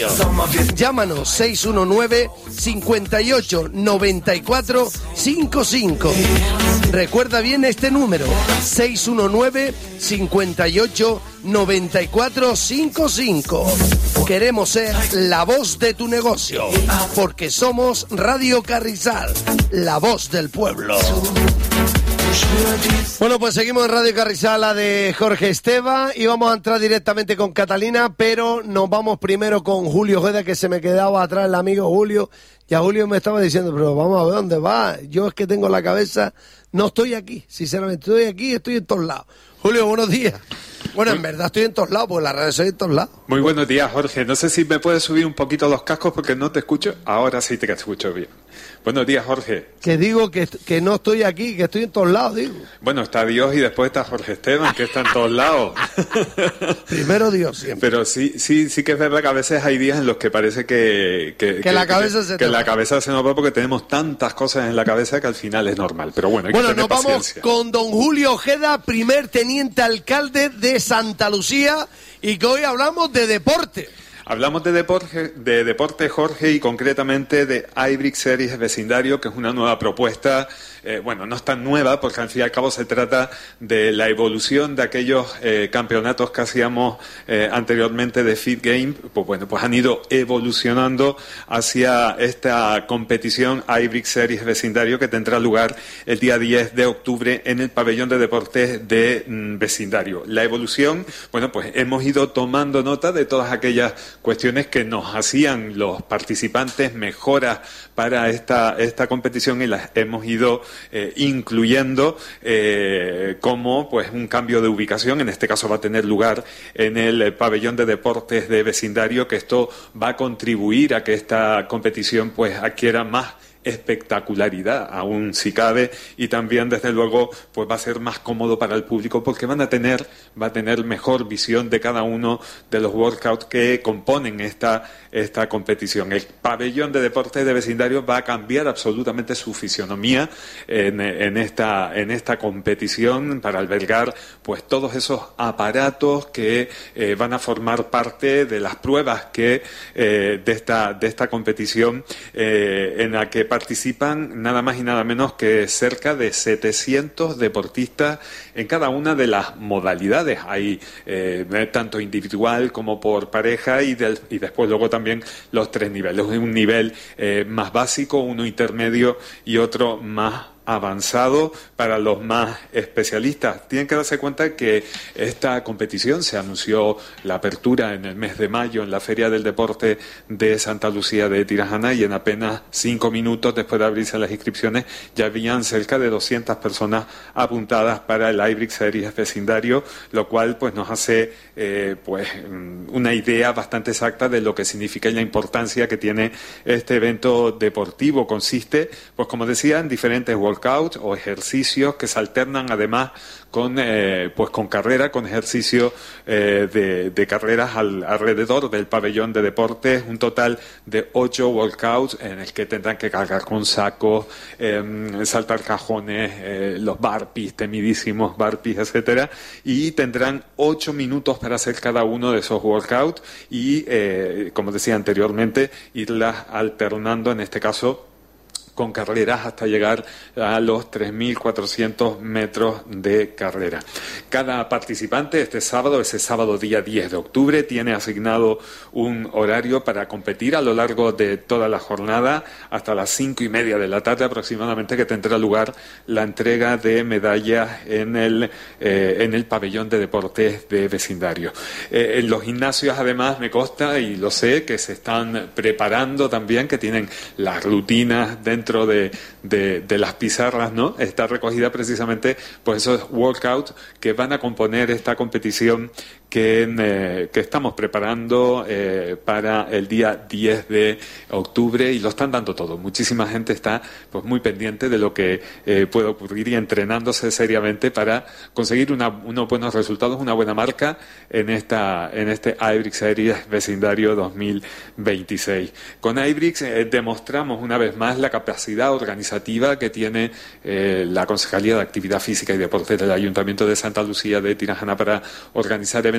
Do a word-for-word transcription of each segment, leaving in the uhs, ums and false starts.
Llámanos seis uno nueve, cinco ocho, nueve cuatro cinco cinco. Recuerda bien este número, seis uno nueve, cinco ocho, nueve cuatro cinco cinco. Queremos ser la voz de tu negocio, porque somos Radio Carrizal, la voz del pueblo. Bueno, pues seguimos en Radio Carrizal, la de Jorge Esteva, y vamos a entrar directamente con Catalina, pero nos vamos primero con Julio Ojeda, que se me quedaba atrás el amigo Julio. Ya Julio me estaba diciendo, pero vamos a ver dónde va. Yo es que tengo la cabeza, no estoy aquí, sinceramente, estoy aquí, estoy en todos lados. Julio, buenos días. Bueno, en verdad estoy en todos lados, porque la radio soy en todos lados. Muy buenos días, Jorge. No sé si me puedes subir un poquito los cascos porque no te escucho. Ahora sí te escucho bien. Buenos días, Jorge. Que digo que, que no estoy aquí, que estoy en todos lados, digo. Bueno, está Dios y después está Jorge Esteban, que está en todos lados. Primero Dios siempre. Pero sí, sí, sí que es verdad que a veces hay días en los que parece que... Que, que, que la cabeza que, se Que nos la va. cabeza se nos va porque tenemos tantas cosas en la cabeza que al final es normal. Pero bueno, hay Bueno, que tener nos paciencia. vamos con don Julio Ojeda, primer teniente alcalde de Santa Lucía, y que hoy hablamos de deporte. Hablamos de deporte, de deporte, Jorge, y concretamente de iBrix Series Vecindario, que es una nueva propuesta. Eh, bueno, no es tan nueva, porque al fin y al cabo se trata de la evolución de aquellos eh, campeonatos que hacíamos eh, anteriormente de Fit Game. Pues bueno, pues han ido evolucionando hacia esta competición iBrix Series Vecindario, que tendrá lugar el día diez de octubre en el pabellón de deportes de mm, Vecindario. La evolución, bueno, pues hemos ido tomando nota de todas aquellas cuestiones que nos hacían los participantes mejoras para esta, esta competición, y las hemos ido eh, incluyendo eh, como pues un cambio de ubicación. En este caso va a tener lugar en el eh, pabellón de deportes de Vecindario, que esto va a contribuir a que esta competición pues adquiera más espectacularidad, aún si cabe, y también desde luego pues va a ser más cómodo para el público, porque van a tener va a tener mejor visión de cada uno de los workouts que componen esta esta competición. El pabellón de deportes de Vecindario va a cambiar absolutamente su fisionomía en, en esta en esta competición, para albergar pues todos esos aparatos que eh, van a formar parte de las pruebas que eh, de esta de esta competición eh, en la que participan nada más y nada menos que cerca de setecientos deportistas en cada una de las modalidades. Hay eh, tanto individual como por pareja, y, del, y después luego también los tres niveles. Un nivel eh, más básico, uno intermedio y otro más avanzado para los más especialistas. Tienen que darse cuenta que esta competición se anunció la apertura en el mes de mayo en la Feria del Deporte de Santa Lucía de Tirajana, y en apenas cinco minutos después de abrirse las inscripciones ya habían cerca de doscientas personas apuntadas para el iBrix Series Vecindario, lo cual pues nos hace eh, pues una idea bastante exacta de lo que significa y la importancia que tiene este evento deportivo. Consiste, pues como decía, en diferentes workouts o ejercicios que se alternan además con eh, pues con carrera, con ejercicios eh, de, de carreras al, alrededor del pabellón de deportes, un total de ocho workouts en el que tendrán que cargar con sacos, eh, saltar cajones, eh, los burpees, temidísimos burpees, etcétera, y tendrán ocho minutos para hacer cada uno de esos workouts y, eh, como decía anteriormente, irlas alternando, en este caso con carreras hasta llegar a los tres mil cuatrocientos metros de carrera. Cada participante este sábado, ese sábado día diez de octubre, tiene asignado un horario para competir a lo largo de toda la jornada hasta las cinco y media de la tarde aproximadamente, que tendrá lugar la entrega de medallas en el, eh, en el pabellón de deportes de Vecindario. Eh, en los gimnasios además me consta y lo sé que se están preparando también, que tienen las rutinas dentro dentro de, de, de las pizarras, ¿no? Está recogida precisamente pues esos workouts que van a componer esta competición que, eh, que estamos preparando eh, para el día diez de octubre, y lo están dando todo. Muchísima gente está pues muy pendiente de lo que eh, puede ocurrir y entrenándose seriamente para conseguir una, unos buenos resultados, una buena marca en esta en este iBrix Series Vecindario dos mil veintiséis. Con iBrix eh, demostramos una vez más la capacidad organizativa que tiene eh, la Concejalía de Actividad Física y Deporte del Ayuntamiento de Santa Lucía de Tirajana para organizar eventos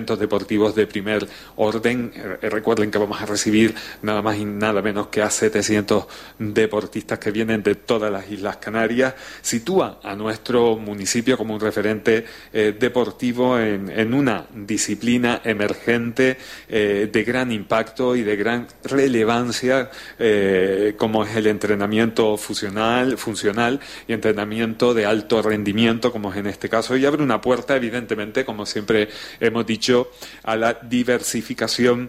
eventos deportivos de primer orden. Eh, recuerden que vamos a recibir nada más y nada menos que a setecientos deportistas que vienen de todas las Islas Canarias. Sitúa a nuestro municipio como un referente eh, deportivo en, en una disciplina emergente eh, de gran impacto y de gran relevancia, eh, como es el entrenamiento funcional, funcional y entrenamiento de alto rendimiento, como es en este caso, y abre una puerta, evidentemente, como siempre hemos dicho, a la diversificación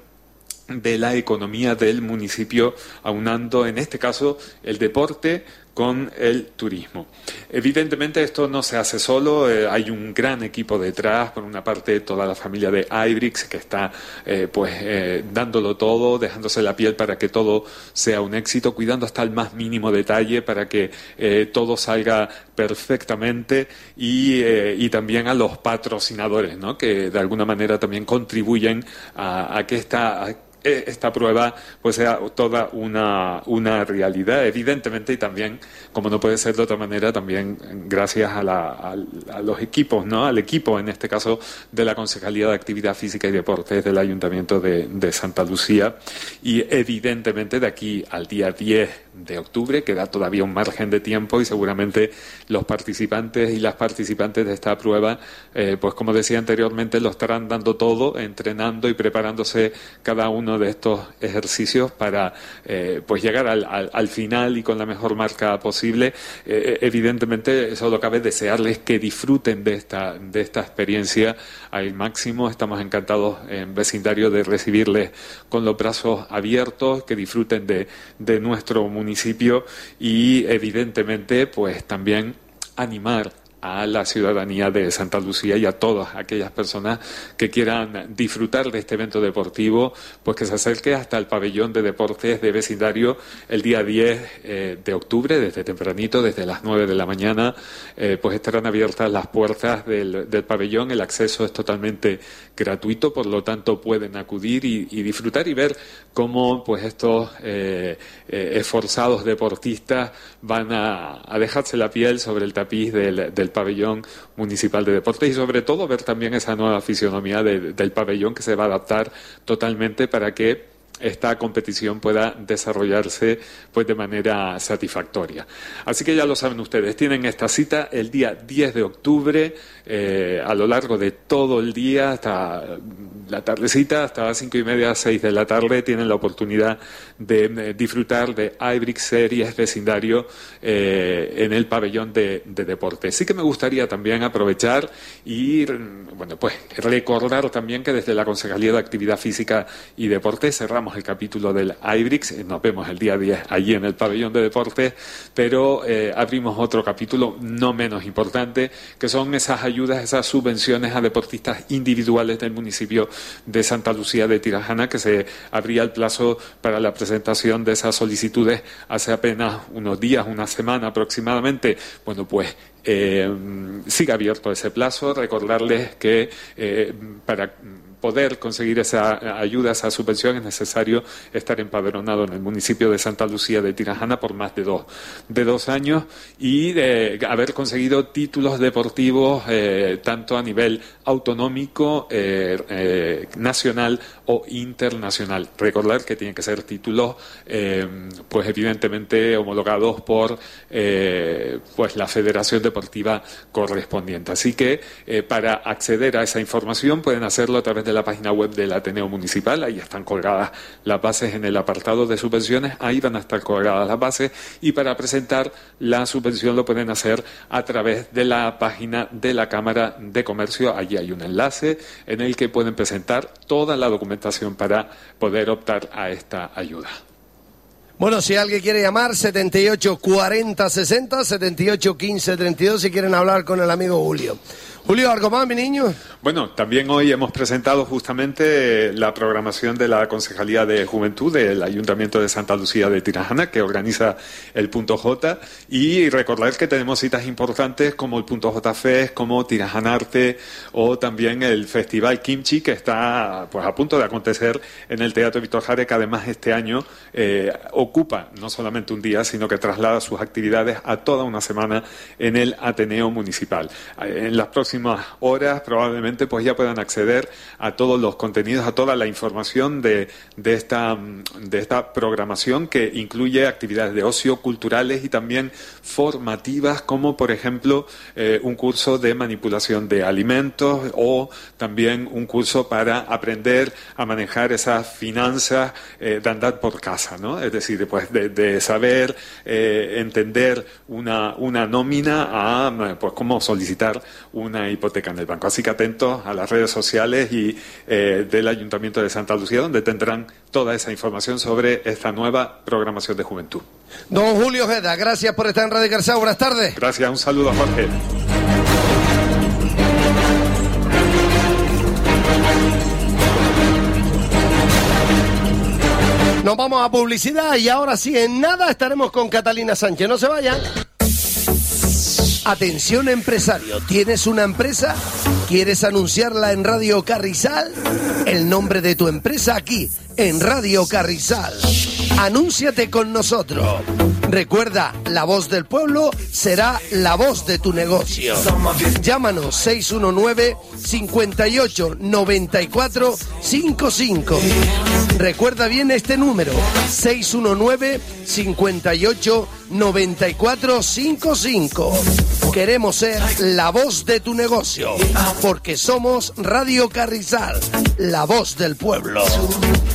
de la economía del municipio, aunando en este caso el deporte con el turismo. Evidentemente esto no se hace solo, eh, hay un gran equipo detrás, por una parte toda la familia de Ibrix que está eh, pues eh, dándolo todo, dejándose la piel para que todo sea un éxito, cuidando hasta el más mínimo detalle para que eh, todo salga perfectamente, y, eh, y también a los patrocinadores, ¿no?, que de alguna manera también contribuyen a, a que esta... A, esta prueba pues sea toda una, una realidad, evidentemente, y también, como no puede ser de otra manera, también gracias a, la, a, a los equipos, ¿no?, al equipo, en este caso, de la Concejalía de Actividad Física y Deportes del Ayuntamiento de, de Santa Lucía. Y evidentemente de aquí al día diez de octubre queda todavía un margen de tiempo, y seguramente los participantes y las participantes de esta prueba, eh, pues como decía anteriormente, lo estarán dando todo, entrenando y preparándose cada uno de estos ejercicios para eh, pues llegar al, al, al final y con la mejor marca posible. Eh, evidentemente solo cabe desearles que disfruten de esta, de esta experiencia al máximo. Estamos encantados en vecindario de recibirles con los brazos abiertos, que disfruten de, de nuestro municipio, y evidentemente pues también animar a la ciudadanía de Santa Lucía y a todas aquellas personas que quieran disfrutar de este evento deportivo, pues que se acerque hasta el pabellón de deportes de vecindario el día diez eh, de octubre, desde tempranito, desde las nueve de la mañana, eh, pues estarán abiertas las puertas del, del pabellón. El acceso es totalmente gratuito, por lo tanto pueden acudir y, y disfrutar y ver cómo pues estos eh, eh, esforzados deportistas van a, a dejarse la piel sobre el tapiz del, del pabellón municipal de deportes, y sobre todo ver también esa nueva fisionomía de, del pabellón, que se va a adaptar totalmente para que esta competición pueda desarrollarse pues de manera satisfactoria. Así que ya lo saben ustedes, tienen esta cita el día diez de octubre, eh, a lo largo de todo el día, hasta la tardecita, hasta las cinco y media, seis de la tarde, tienen la oportunidad de eh, disfrutar de Ibrix Series Vecindario eh, en el pabellón de, de deportes. Sí que me gustaría también aprovechar y bueno, pues recordar también que desde la Concejalía de Actividad Física y Deportes cerramos el capítulo del Ibrix. Nos vemos el día diez allí en el pabellón de deportes, pero eh, abrimos otro capítulo no menos importante, que son esas ayudas, esas subvenciones a deportistas individuales del municipio de Santa Lucía de Tirajana, que se abría el plazo para la presentación de esas solicitudes hace apenas unos días, una semana aproximadamente. Bueno, pues eh, sigue abierto ese plazo. Recordarles que eh, para poder conseguir esa ayuda, esa subvención, es necesario estar empadronado en el municipio de Santa Lucía de Tirajana por más de dos, de dos años y de haber conseguido títulos deportivos eh, tanto a nivel autonómico, eh, eh, nacional o internacional. Recordar que tienen que ser títulos eh, pues evidentemente homologados por eh, pues la Federación Deportiva correspondiente. Así que eh, para acceder a esa información pueden hacerlo a través de la página web del Ateneo Municipal. Ahí están colgadas las bases en el apartado de subvenciones, ahí van a estar colgadas las bases, y para presentar la subvención lo pueden hacer a través de la página de la Cámara de Comercio. Allí hay un enlace en el que pueden presentar toda la documentación para poder optar a esta ayuda. Bueno, si alguien quiere llamar, setenta y ocho cuarenta sesenta, setenta y ocho quince treinta y dos, si quieren hablar con el amigo Julio. Julio, ¿algo más, mi niño? Bueno, también hoy hemos presentado justamente la programación de la Concejalía de Juventud del Ayuntamiento de Santa Lucía de Tirajana, que organiza el Punto J, y recordar que tenemos citas importantes como el Punto J Fest, como Tirajanarte, o también el Festival Kimchi, que está pues a punto de acontecer en el Teatro Víctor Jara, que además este año eh, ocurre ocupa no solamente un día, sino que traslada sus actividades a toda una semana en el Ateneo Municipal. En las próximas horas probablemente pues ya puedan acceder a todos los contenidos, a toda la información de, de, esta, de esta programación, que incluye actividades de ocio, culturales y también formativas, como por ejemplo eh, un curso de manipulación de alimentos, o también un curso para aprender a manejar esas finanzas eh, de andar por casa, ¿no? Es decir, pues de, de saber eh, entender una, una nómina a pues cómo solicitar una hipoteca en el banco. Así que atentos a las redes sociales y eh, del Ayuntamiento de Santa Lucía, donde tendrán toda esa información sobre esta nueva programación de juventud. Don Julio Ojeda, gracias por estar en Radio Carrizal. Buenas tardes. Gracias, un saludo a Jorge. Nos vamos a publicidad y ahora sí, en nada estaremos con Catalina Sánchez. No se vayan. Atención empresario, ¿tienes una empresa? ¿Quieres anunciarla en Radio Carrizal? El nombre de tu empresa aquí, en Radio Carrizal. Anúnciate con nosotros. Recuerda, la voz del pueblo será la voz de tu negocio. Llámanos seis uno nueve, cinco ocho, nueve cuatro cinco cinco. Recuerda bien este número, seis uno nueve, cinco ocho, nueve cuatro cinco cinco. Queremos ser la voz de tu negocio, porque somos Radio Carrizal, la voz del pueblo.